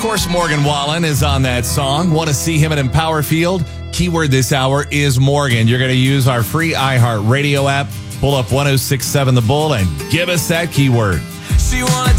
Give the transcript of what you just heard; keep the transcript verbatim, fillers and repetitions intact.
course, Morgan Wallen is on that song. Want to see him at Empower Field? Keyword this hour is Morgan. You're going to use our free iHeart Radio app. Pull up one oh six point seven The Bull and give us that keyword. She wanna